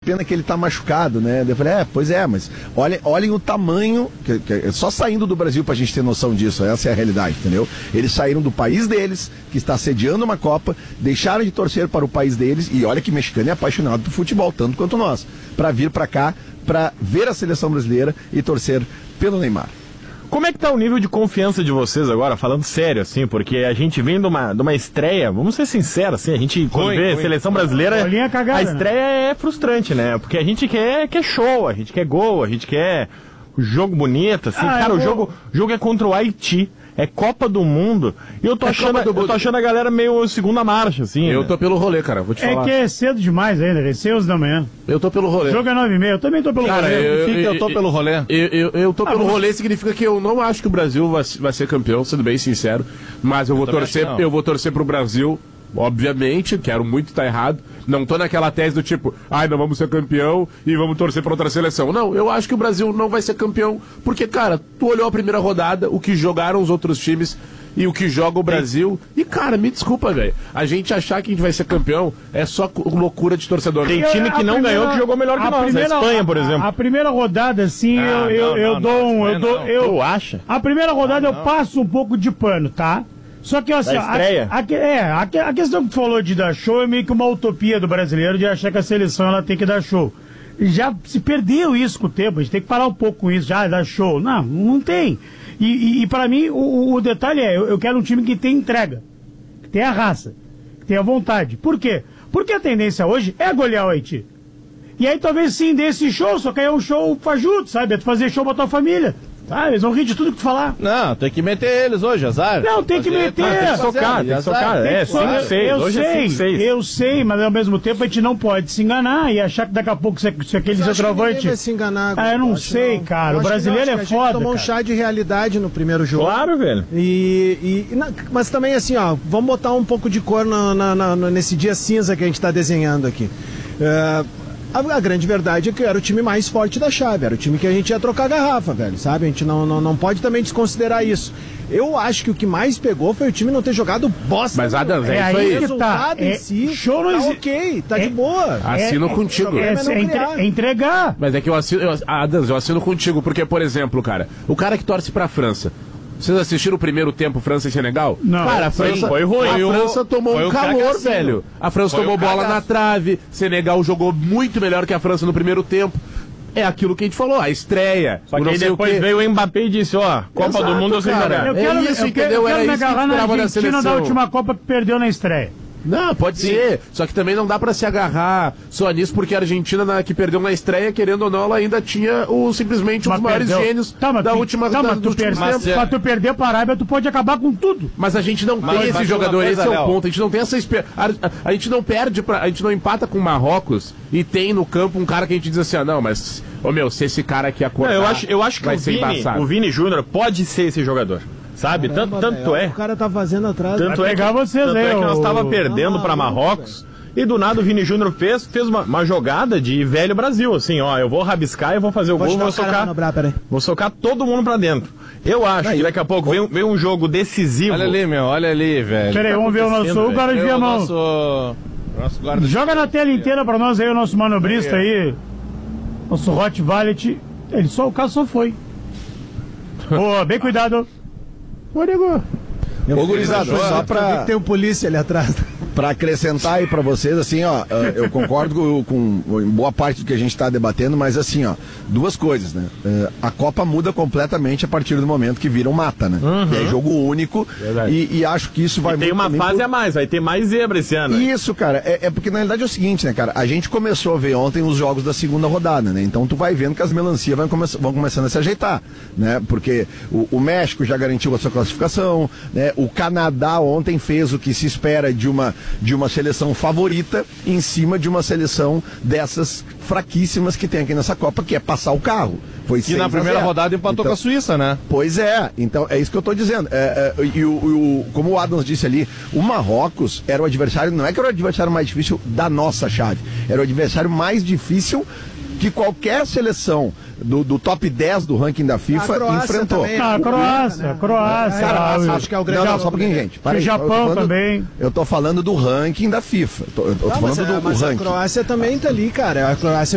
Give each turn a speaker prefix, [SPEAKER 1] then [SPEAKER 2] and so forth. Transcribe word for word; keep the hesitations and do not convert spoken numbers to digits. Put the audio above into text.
[SPEAKER 1] pena que ele tá machucado, né? Eu falei, é, pois é, mas olhem, olhem o tamanho, que, que, só saindo do Brasil pra gente ter noção disso, essa é a realidade, entendeu? Eles saíram do país deles, que está sediando uma Copa, deixaram de torcer para o país deles, e olha que mexicano é apaixonado por futebol, tanto quanto nós, pra vir pra cá, pra ver a seleção brasileira e torcer pelo Neymar.
[SPEAKER 2] Como é que tá o nível de confiança de vocês agora, falando sério, assim, porque a gente vem de uma, de uma estreia, vamos ser sinceros, assim, a gente, quando
[SPEAKER 3] Ruim,
[SPEAKER 2] vê a
[SPEAKER 3] ruim.
[SPEAKER 2] seleção brasileira,
[SPEAKER 4] Bolinha cagada,
[SPEAKER 2] a estreia é frustrante, né? Porque a gente quer, quer show, a gente quer gol, a gente quer jogo bonito, assim,
[SPEAKER 4] Ah,
[SPEAKER 2] cara,
[SPEAKER 4] eu
[SPEAKER 2] o
[SPEAKER 4] vou-
[SPEAKER 2] jogo, jogo é contra o Haiti. É Copa do Mundo. E eu tô,
[SPEAKER 3] É
[SPEAKER 2] achando,
[SPEAKER 3] Copa do
[SPEAKER 2] eu tô
[SPEAKER 3] Mundo.
[SPEAKER 2] achando a galera meio segunda marcha, assim.
[SPEAKER 3] Eu
[SPEAKER 2] né?
[SPEAKER 3] tô pelo rolê, cara, vou te
[SPEAKER 4] É
[SPEAKER 3] falar.
[SPEAKER 4] que é cedo demais ainda, é seis da manhã.
[SPEAKER 3] Eu tô pelo rolê.
[SPEAKER 4] O jogo é nove e meia, eu também tô pelo
[SPEAKER 3] Cara,
[SPEAKER 4] rolê.
[SPEAKER 3] eu-
[SPEAKER 5] Significa que eu tô pelo rolê.
[SPEAKER 3] Eu, eu, eu tô
[SPEAKER 4] Ah,
[SPEAKER 3] pelo
[SPEAKER 4] mas-
[SPEAKER 3] rolê, significa que eu não acho que o Brasil vai, vai ser campeão, sendo bem sincero. Mas eu vou
[SPEAKER 5] também
[SPEAKER 3] torcer,
[SPEAKER 5] acho que não.
[SPEAKER 3] eu vou torcer pro Brasil, obviamente, quero muito estar errado. Não tô naquela tese do tipo, ai, não vamos ser campeão e vamos torcer pra outra seleção. Não, eu acho que o Brasil não vai ser campeão, porque, cara, tu olhou a primeira rodada, o que jogaram os outros times e o que joga o Brasil. E, cara, me desculpa, velho. A gente achar que a gente vai ser campeão é só cu- loucura de torcedor.
[SPEAKER 2] Tem
[SPEAKER 4] Eu-
[SPEAKER 2] time que
[SPEAKER 4] a
[SPEAKER 2] não
[SPEAKER 4] primeira-
[SPEAKER 2] ganhou, que jogou melhor que
[SPEAKER 4] a
[SPEAKER 2] nós.
[SPEAKER 4] primeira-
[SPEAKER 2] a Espanha, por
[SPEAKER 4] a-
[SPEAKER 2] exemplo.
[SPEAKER 4] A, primeira rodada, assim,
[SPEAKER 5] Ah,
[SPEAKER 4] eu, eu,
[SPEAKER 5] não,
[SPEAKER 4] eu
[SPEAKER 5] não,
[SPEAKER 4] dou
[SPEAKER 5] não,
[SPEAKER 4] um. Eu
[SPEAKER 5] não,
[SPEAKER 4] dou,
[SPEAKER 5] não.
[SPEAKER 4] eu,
[SPEAKER 2] Tu acha?
[SPEAKER 4] A primeira rodada eu passo um pouco de pano, tá? Só que assim,
[SPEAKER 2] Da
[SPEAKER 4] ó,
[SPEAKER 2] estreia?
[SPEAKER 4] a, a, que- é, a, que- a questão que tu falou de dar show é meio que uma utopia do brasileiro de achar que a seleção ela tem que dar show. Já se perdeu isso com o tempo, a gente tem que parar um pouco com isso, já dar show. Não, não tem. E, e, e pra mim, o, o detalhe é, eu, eu quero um time que tenha entrega, que tenha raça, que tenha vontade. Por quê? Porque a tendência hoje é golear o Haiti. E aí talvez sim dê esse show, só que aí é um show fajuto, sabe? É tu fazer show pra tua família. Ah, eles vão rir de tudo que tu falar.
[SPEAKER 5] Não, tem que meter eles hoje, azar.
[SPEAKER 4] Não, tem que
[SPEAKER 5] Fazer-
[SPEAKER 4] meter.
[SPEAKER 5] Não,
[SPEAKER 2] Tem que
[SPEAKER 5] fazer,
[SPEAKER 2] socar, tem que
[SPEAKER 5] azar.
[SPEAKER 2] socar. É,
[SPEAKER 4] Tem que-
[SPEAKER 2] cinco, seis.
[SPEAKER 4] Eu
[SPEAKER 2] Hoje é
[SPEAKER 4] sei,
[SPEAKER 2] cinco, seis.
[SPEAKER 4] eu sei, mas ao mesmo tempo a gente não pode se enganar e achar que daqui a pouco se, se aquele
[SPEAKER 6] Mas acho que ninguém
[SPEAKER 4] centroavante.
[SPEAKER 6] vai se enganar.
[SPEAKER 4] Ah, eu não
[SPEAKER 6] acho
[SPEAKER 4] sei,
[SPEAKER 6] não.
[SPEAKER 4] cara.
[SPEAKER 6] Eu
[SPEAKER 4] O
[SPEAKER 6] acho que
[SPEAKER 4] brasileiro
[SPEAKER 6] não,
[SPEAKER 4] é
[SPEAKER 6] acho que a gente
[SPEAKER 4] foda,
[SPEAKER 6] tomou um
[SPEAKER 4] cara.
[SPEAKER 6] chá de realidade no primeiro jogo.
[SPEAKER 2] Claro, velho.
[SPEAKER 6] E, e- e na- mas também assim, ó, vamos botar um pouco de cor na- na- na- na- nesse dia cinza que a gente está desenhando aqui. É, a, a grande verdade é que era o time mais forte da chave, era o time que a gente ia trocar a garrafa, velho, sabe? A gente não, não, não pode também desconsiderar isso. Eu acho que o que mais pegou foi o time não ter jogado bosta.
[SPEAKER 3] Mas, Adams,
[SPEAKER 6] nenhuma.
[SPEAKER 3] é
[SPEAKER 4] É
[SPEAKER 3] isso
[SPEAKER 4] aí
[SPEAKER 3] aí.
[SPEAKER 6] O
[SPEAKER 4] que
[SPEAKER 6] resultado
[SPEAKER 4] tá.
[SPEAKER 6] em
[SPEAKER 4] É,
[SPEAKER 6] si
[SPEAKER 4] show não
[SPEAKER 6] tá
[SPEAKER 4] exi-
[SPEAKER 6] ok, tá
[SPEAKER 4] é-
[SPEAKER 6] de boa.
[SPEAKER 3] Assino
[SPEAKER 4] É-
[SPEAKER 3] contigo.
[SPEAKER 6] é-
[SPEAKER 4] É,
[SPEAKER 6] Mas não
[SPEAKER 4] é entre-
[SPEAKER 6] criar.
[SPEAKER 4] é entregar.
[SPEAKER 3] Mas é que eu assino, eu, Adams, eu assino contigo, porque, por exemplo, cara, o cara que torce pra França. Vocês assistiram o primeiro tempo, França e Senegal?
[SPEAKER 4] Não.
[SPEAKER 3] Cara, a
[SPEAKER 2] Foi-
[SPEAKER 3] França,
[SPEAKER 2] foi ruim.
[SPEAKER 3] a
[SPEAKER 2] Foi o-
[SPEAKER 3] França tomou
[SPEAKER 5] foi
[SPEAKER 3] um
[SPEAKER 5] o
[SPEAKER 3] calor,
[SPEAKER 5] cagacinho.
[SPEAKER 3] velho. A França
[SPEAKER 5] Foi
[SPEAKER 3] tomou
[SPEAKER 5] o
[SPEAKER 3] bola
[SPEAKER 5] cagaço.
[SPEAKER 3] na trave, Senegal jogou muito melhor que a França no primeiro tempo. É aquilo que a gente falou, a estreia.
[SPEAKER 2] Só
[SPEAKER 3] o
[SPEAKER 2] que
[SPEAKER 3] não
[SPEAKER 2] aí
[SPEAKER 3] sei o
[SPEAKER 2] depois
[SPEAKER 3] quê.
[SPEAKER 2] veio o Mbappé e disse, ó, Copa
[SPEAKER 3] Exato,
[SPEAKER 2] do Mundo eu sei
[SPEAKER 3] cara.
[SPEAKER 2] jogar.
[SPEAKER 4] Eu
[SPEAKER 3] É
[SPEAKER 4] quero,
[SPEAKER 3] isso,
[SPEAKER 4] eu quero,
[SPEAKER 3] entendeu?
[SPEAKER 4] eu
[SPEAKER 3] Era
[SPEAKER 4] quero me
[SPEAKER 3] isso que
[SPEAKER 4] agarrar na
[SPEAKER 3] esperava da
[SPEAKER 4] Argentina da
[SPEAKER 3] seleção.
[SPEAKER 4] última Copa que perdeu na estreia.
[SPEAKER 3] Não, pode ser. Só que também não dá pra se agarrar só nisso, porque a Argentina, na- que perdeu na estreia, querendo ou não, ela ainda tinha o, simplesmente um dos
[SPEAKER 4] Mas
[SPEAKER 3] maiores
[SPEAKER 4] perdeu.
[SPEAKER 3] gênios
[SPEAKER 4] Tá, mas
[SPEAKER 3] da
[SPEAKER 4] tu-
[SPEAKER 3] última
[SPEAKER 4] tá,
[SPEAKER 3] da,
[SPEAKER 4] mas tu
[SPEAKER 3] dos últimos
[SPEAKER 4] perder,
[SPEAKER 3] tempos.
[SPEAKER 4] pra tu perder pra Arábia, tu pode acabar com tudo.
[SPEAKER 3] Mas a gente não
[SPEAKER 5] Mas-
[SPEAKER 3] tem esse
[SPEAKER 5] mas
[SPEAKER 3] jogador,
[SPEAKER 5] uma coisa,
[SPEAKER 3] esse é o
[SPEAKER 5] Léo.
[SPEAKER 3] ponto. A gente não tem essa esper... a, a- a gente não perde, pra, a gente não empata com o Marrocos e tem no campo um cara que a gente diz assim, ah, não, mas, ô meu, se esse cara aqui
[SPEAKER 2] Não,
[SPEAKER 3] acordar,
[SPEAKER 2] eu acho, eu acho que
[SPEAKER 3] vai
[SPEAKER 2] o
[SPEAKER 3] ser
[SPEAKER 2] Vini,
[SPEAKER 3] embaçado.
[SPEAKER 2] o Vini Júnior pode ser esse jogador. Sabe? Tanto,
[SPEAKER 6] Caramba,
[SPEAKER 2] tanto
[SPEAKER 6] velho,
[SPEAKER 2] é.
[SPEAKER 6] O cara tá fazendo atrás.
[SPEAKER 2] Tanto
[SPEAKER 4] Vai
[SPEAKER 2] é, que,
[SPEAKER 4] pegar vocês
[SPEAKER 2] tanto
[SPEAKER 4] aí,
[SPEAKER 2] é que nós
[SPEAKER 4] ô-
[SPEAKER 2] tava perdendo
[SPEAKER 6] Tá
[SPEAKER 2] pra
[SPEAKER 6] maluco,
[SPEAKER 2] Marrocos. E do nada o Vini Júnior fez, fez uma, uma jogada de velho Brasil, assim, ó, eu vou rabiscar e vou fazer o
[SPEAKER 6] Vou
[SPEAKER 2] gol,
[SPEAKER 6] te dar
[SPEAKER 2] vou
[SPEAKER 6] o cara
[SPEAKER 2] socar,
[SPEAKER 6] manobrar, peraí.
[SPEAKER 2] vou socar todo mundo pra dentro. Eu acho que daqui a pouco vem, um- vem um jogo decisivo.
[SPEAKER 5] Olha ali, meu, olha ali, velho.
[SPEAKER 4] Peraí, vamos ver o nosso.
[SPEAKER 2] acontecendo,
[SPEAKER 4] O cara
[SPEAKER 5] Vê
[SPEAKER 4] enfia a
[SPEAKER 5] o
[SPEAKER 4] mão.
[SPEAKER 5] nosso, nosso guarda.
[SPEAKER 4] Joga na tela inteira pra nós aí o nosso manobrista aí. Nosso Hot Valet. Ele só, o caso só foi. Ô, bem cuidado. Ô, nego.
[SPEAKER 1] Ô, gurizada, só
[SPEAKER 6] Só
[SPEAKER 1] pra,
[SPEAKER 6] tem um polícia ali atrás.
[SPEAKER 1] pra acrescentar aí pra vocês, assim, ó, eh, eu concordo com, com em boa parte do que a gente tá debatendo, mas assim, ó, duas coisas, né? Eh, a Copa muda completamente a partir do momento que vira um mata, né? Que é jogo único e, e acho que isso vai
[SPEAKER 2] E tem
[SPEAKER 1] muito
[SPEAKER 2] uma
[SPEAKER 1] também
[SPEAKER 2] fase
[SPEAKER 1] por-
[SPEAKER 2] a mais, vai ter mais zebra esse ano.
[SPEAKER 1] Isso, cara, é, é porque na realidade é o seguinte, né, cara? A gente começou a ver ontem os jogos da segunda rodada, né? Então tu vai vendo que as melancias vão, come vão começando a se ajeitar, né? Porque o, o México já garantiu a sua classificação, né? O Canadá ontem fez o que se espera de uma, de uma seleção favorita em cima de uma seleção dessas fraquíssimas que tem aqui nessa Copa, que é passar o carro. Foi
[SPEAKER 5] Que na primeira rodada empatou
[SPEAKER 1] então,
[SPEAKER 5] com a Suíça, né?
[SPEAKER 1] Pois é, então é isso que eu tô dizendo. É, é, e o, o- como o Adams disse ali, o Marrocos era o adversário, não é que era o adversário mais difícil da nossa chave, era o adversário mais difícil que qualquer seleção do, do top dez do ranking da FIFA
[SPEAKER 6] A Croácia
[SPEAKER 1] enfrentou.
[SPEAKER 6] também,
[SPEAKER 4] Ah,
[SPEAKER 6] o-
[SPEAKER 4] Croácia,
[SPEAKER 6] né?
[SPEAKER 4] Croácia.
[SPEAKER 6] Cara,
[SPEAKER 4] ah,
[SPEAKER 6] acho que é o
[SPEAKER 1] Não,
[SPEAKER 6] grande
[SPEAKER 1] não, só um pouquinho, gente. Para
[SPEAKER 4] O
[SPEAKER 1] aí, eu tô
[SPEAKER 4] Japão
[SPEAKER 1] falando-
[SPEAKER 4] também.
[SPEAKER 1] Eu tô falando do ranking da FIFA. Eu tô, eu tô
[SPEAKER 6] Não, mas,
[SPEAKER 1] falando
[SPEAKER 6] é,
[SPEAKER 1] do, do
[SPEAKER 6] mas a
[SPEAKER 1] ranking.
[SPEAKER 6] Croácia também tá ali, cara. A Croácia